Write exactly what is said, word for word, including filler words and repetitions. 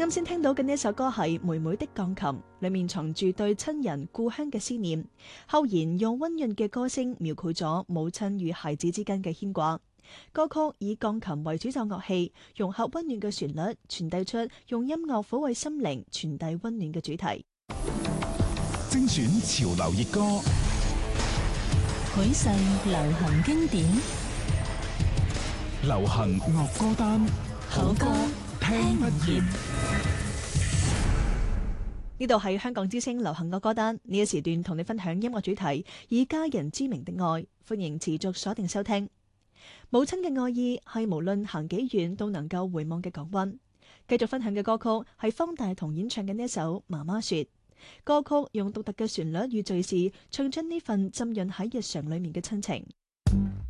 啱先聽到嘅呢首歌係《妹妹的鋼琴》，裏面藏住對親人故鄉嘅思念，後言用溫潤嘅歌聲描繪咗母親與孩子之間嘅牽掛。歌曲以鋼琴為主奏樂器，融合溫暖嘅旋律，傳遞出用音樂撫慰心靈、傳遞溫暖嘅主題。 精選潮流熱歌， 許世流行經典， 流行樂歌單， 好歌聽不厭。 呢度係香港之聲流行樂歌單，呢一時段同你分享音樂主題，以家人之名的愛，歡迎持續鎖定收聽。母親嘅愛意係無論行幾遠都能夠回望嘅港灣。繼續分享嘅歌曲係方大同演唱嘅呢一首《媽媽說》。歌曲用獨特嘅旋律與敘事，唱出呢份浸潤喺日常裏面嘅親情。